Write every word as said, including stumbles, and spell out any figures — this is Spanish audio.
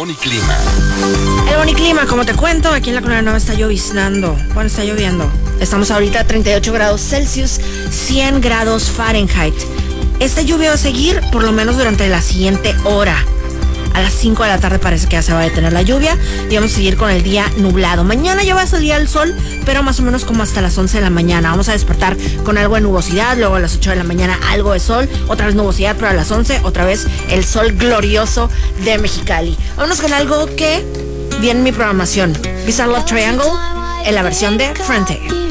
Boniclima. El Boniclima, como te cuento, aquí en la Colonia Nueva está lloviznando. Bueno, está lloviendo. Estamos ahorita a treinta y ocho grados Celsius, cien grados Fahrenheit. Esta lluvia va a seguir por lo menos durante la siguiente hora. A las cinco de la tarde parece que ya se va a detener la lluvia y vamos a seguir con el día nublado. Mañana ya va a salir el sol, pero más o menos como hasta las once de la mañana. Vamos a despertar con algo de nubosidad, luego a las ocho de la mañana algo de sol, otra vez nubosidad, pero a las once otra vez el sol glorioso de Mexicali. Vámonos con algo que viene en mi programación. Visa Love Triangle en la versión de Frente.